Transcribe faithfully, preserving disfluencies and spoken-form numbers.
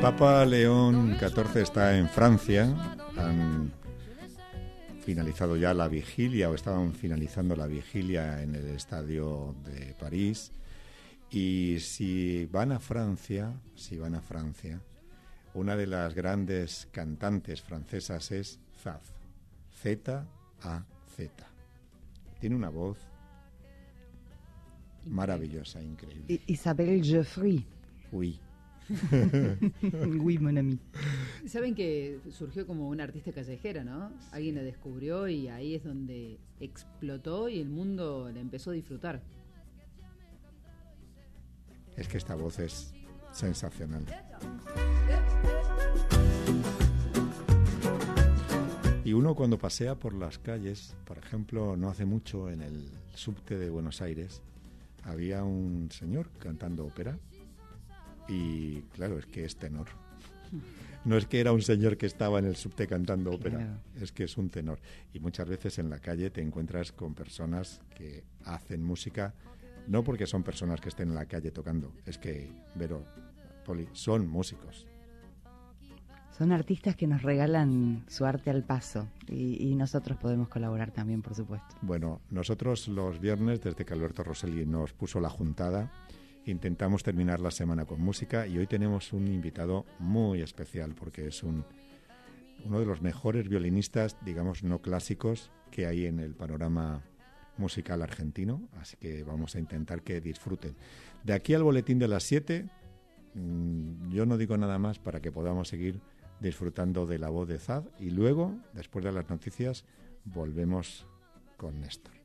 Papa León catorce está en Francia. Han finalizado ya la vigilia, o estaban finalizando la vigilia en el estadio de París. Y si van a Francia, si van a Francia, una de las grandes cantantes francesas es Zaz, Z A Z. Tiene una voz maravillosa, increíble. Isabelle Geoffrey. Oui. Oui, mon ami. Saben que surgió como una artista callejera, ¿no? Alguien la descubrió y ahí es donde explotó y el mundo la empezó a disfrutar. Es que esta voz es sensacional. Y uno cuando pasea por las calles, por ejemplo, no hace mucho en el subte de Buenos Aires, había un señor cantando ópera y claro, es que es tenor. No es que era un señor que estaba en el subte cantando ópera, claro. Es que es un tenor. Y muchas veces en la calle te encuentras con personas que hacen música, no porque son personas que estén en la calle tocando, es que, Vero, Poli, son músicos. Son artistas que nos regalan su arte al paso y, y nosotros podemos colaborar también, por supuesto. Bueno, nosotros los viernes, desde que Alberto Rosselli nos puso la juntada, intentamos terminar la semana con música y hoy tenemos un invitado muy especial porque es un, uno de los mejores violinistas, digamos, no clásicos que hay en el panorama musical argentino, así que vamos a intentar que disfruten. De aquí al boletín de las siete, mmm, yo no digo nada más para que podamos seguir disfrutando de la voz de Zaz y luego, después de las noticias, volvemos con Néstor.